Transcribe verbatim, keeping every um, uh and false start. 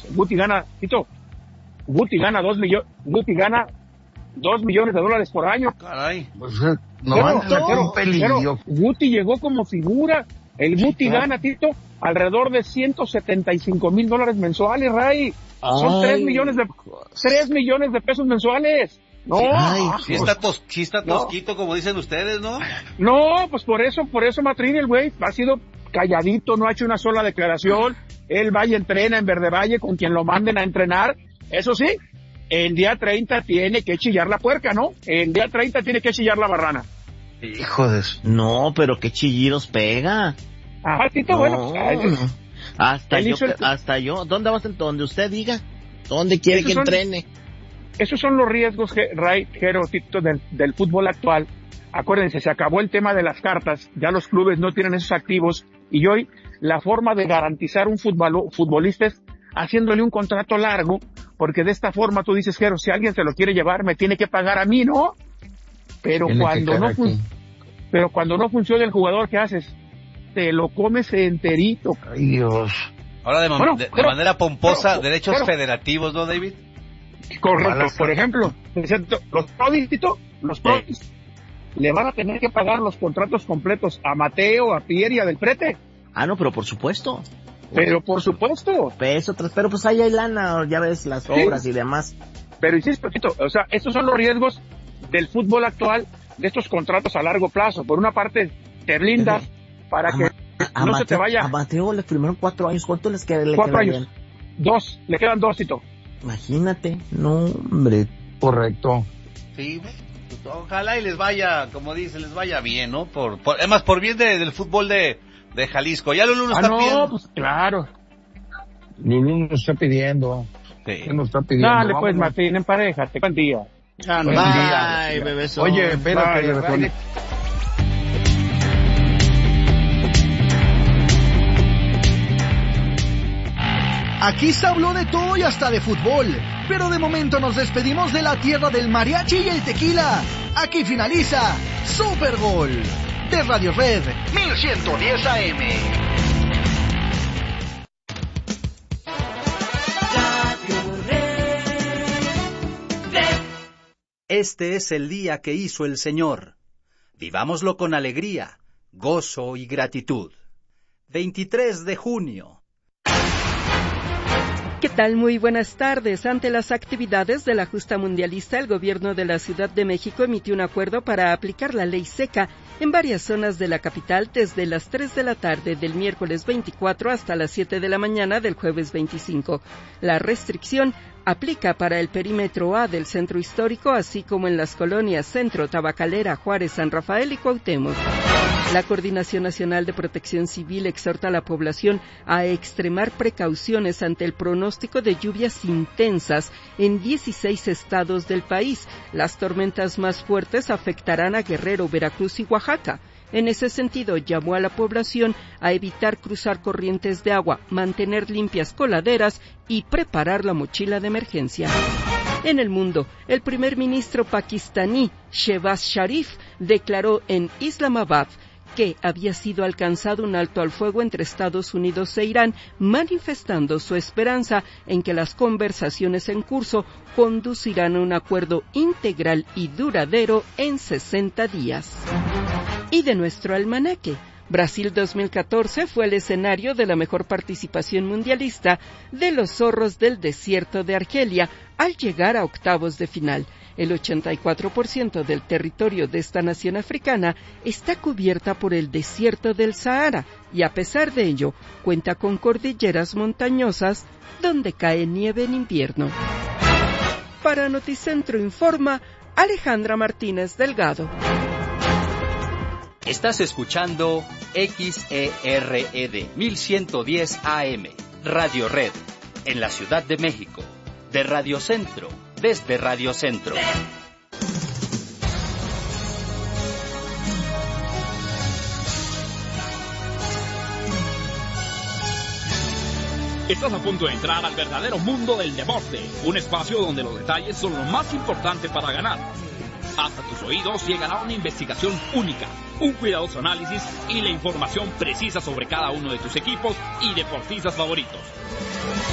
Guti gana, Tito, Guti gana dos millones, Guti gana dos millones de dólares por año. Caray. Pues, no van a un pelillo. Guti llegó como figura. El sí, Guti claro. gana, Tito, alrededor de ciento setenta y cinco mil dólares mensuales, Ray. Son tres millones de, tres millones de pesos mensuales. No, Ay, sí está, tos, sí está tosquito, no. como dicen ustedes, ¿no? No, pues por eso, por eso Matrín, el güey, ha sido calladito, no ha hecho una sola declaración. Él va y entrena en Verde Valle con quien lo manden a entrenar. Eso sí, el día treinta tiene que chillar la puerca, ¿no? El día treinta tiene que chillar la barrana. Hijo de eso. No, pero qué chillidos pega. Ajá, Tito, no. bueno. Pues, hasta yo, el... hasta yo. ¿Dónde vas? Donde usted diga. ¿Dónde quiere que son, entrene? Esos son los riesgos, Ray, Jero, Tito, del, del fútbol actual. Acuérdense, se acabó el tema de las cartas. Ya los clubes no tienen esos activos. Y hoy, la forma de garantizar un futbol, futbolista es haciéndole un contrato largo. Porque de esta forma tú dices, Jero, si alguien se lo quiere llevar, me tiene que pagar a mí, ¿no? Pero cuando no, fun- pero cuando no funciona el jugador, ¿qué haces? Te lo comes enterito. Ay, Dios. Ahora de, man- bueno, de, de pero, manera pomposa, pero, derechos pero, federativos, ¿no, David? Correcto. Por ejemplo, los prodis, los prodis, sí. le van a tener que pagar los contratos completos a Mateo, a Pierre y a Del Prete. Ah, no, pero por supuesto. Pero por supuesto. Peso, pero pues ahí hay lana, ya ves, las obras sí. y demás. Pero insisto, Tito, o sea, estos son los riesgos del fútbol actual, de estos contratos a largo plazo. Por una parte, te blindas para a que a no Mateo, se te vaya. A Mateo le firmaron cuatro años. ¿Cuánto les queda? Le cuatro queda años. Bien? Dos. Le quedan dos, Tito. Imagínate. No, hombre. Correcto. Sí, ojalá y les vaya, como dice, les vaya bien, ¿no? Por, por además, por bien de, del fútbol de, de Jalisco. Ya Lulú nos ah, está no, pidiendo. Pues claro. Lulú nos está pidiendo. Sí. ¿Qué nos está pidiendo? Dale, pues, Martín, emparejate. Buen día. Ah, no, buen día. Ay, bebeso. Oye, espérate, bye, Aquí se habló de todo y hasta de fútbol, pero de momento nos despedimos de la tierra del mariachi y el tequila. Aquí finaliza Super Gol de Radio Red mil ciento diez A M. Este es el día que hizo el Señor. Vivámoslo con alegría, gozo y gratitud. veintitrés de junio. ¿Qué tal? Muy buenas tardes. Ante las actividades de la justa mundialista, el gobierno de la Ciudad de México emitió un acuerdo para aplicar la ley seca en varias zonas de la capital desde las tres de la tarde del miércoles veinticuatro hasta las siete de la mañana del jueves veinticinco. La restricción aplica para el perímetro A del centro histórico, así como en las colonias Centro, Tabacalera, Juárez, San Rafael y Cuauhtémoc. La Coordinación Nacional de Protección Civil exhorta a la población a extremar precauciones ante el pronóstico de lluvias intensas en dieciséis estados del país. Las tormentas más fuertes afectarán a Guerrero, Veracruz y Oaxaca. En ese sentido, llamó a la población a evitar cruzar corrientes de agua, mantener limpias coladeras y preparar la mochila de emergencia. En el mundo, el primer ministro pakistaní, Shehbaz Sharif, declaró en Islamabad que había sido alcanzado un alto al fuego entre Estados Unidos e Irán, manifestando su esperanza en que las conversaciones en curso conducirán a un acuerdo integral y duradero en sesenta días. Y de nuestro almanaque, Brasil dos mil catorce fue el escenario de la mejor participación mundialista de los zorros del desierto de Argelia al llegar a octavos de final. El ochenta y cuatro por ciento del territorio de esta nación africana está cubierta por el desierto del Sahara y a pesar de ello cuenta con cordilleras montañosas donde cae nieve en invierno. Para Noticentro informa Alejandra Martínez Delgado. Estás escuchando X E R E D mil ciento diez A M, Radio Red, en la Ciudad de México, de Radio Centro, desde Radio Centro. Estás a punto de entrar al verdadero mundo del deporte, un espacio donde los detalles son lo más importante para ganar. Hasta tus oídos llegará una investigación única, un cuidadoso análisis y la información precisa sobre cada uno de tus equipos y deportistas favoritos.